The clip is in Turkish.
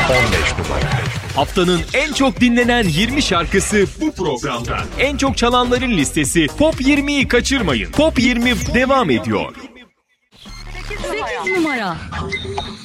15 numara. Haftanın en çok dinlenen 20 şarkısı bu programda. En çok çalanların listesi Top 20'yi kaçırmayın. Top 20 devam ediyor. 8 numara.